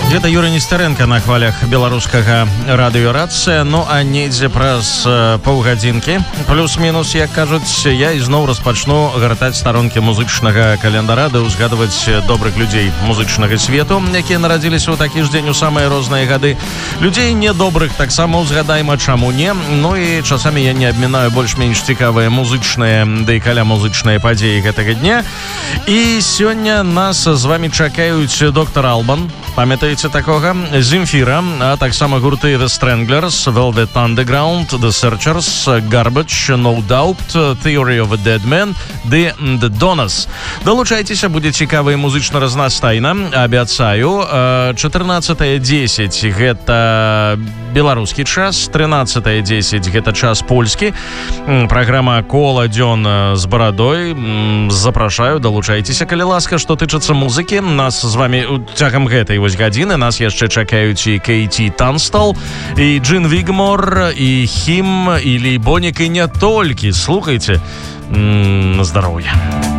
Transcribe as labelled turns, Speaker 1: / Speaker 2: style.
Speaker 1: Гэта Юрий Нестеренко на хвалях беларускага радыёрацыя. Ну а недзе праз паўгадзінкі плюс-мінус, як кажуць, я ізноў распачну гартаць старонкі музычнага календара ды ўзгадваць добрых людзей музычнага свету, якія нарадзіліся ў такі ж дзень у самыя розныя гады. Людзей недобрых таксама ўзгадайма, чаму не. Ну і часамі я не абмінаю больш-менш цікавыя музычныя ды і каля музычныя падзеі гэтага дня. І сёння нас з вамі чакаюць доктор Албан, памятаеце такога, Земфира, а таксама гурты The Stranglers, Velvet Underground, The Searchers, Garbage, No Doubt, Theory of a Dead Man, The Donnas. Долучайтеся, будзе цікава і музычна разнастайна, абяцаю. 14:10 гэта беларускі час, 13:10 гэта час польскі. Праграма «Кола дзён з барадой». Запрашаю, долучайтеся, калі ласка. Што тычыцца музыкі, нас з вами цягам гэтай вось гадзіны нас яшчэ чакаюць і Кейті Танстал, і Джин Вигмор, і Хім, і Лейбонік, і не толькі. Слухайце, на здароўе.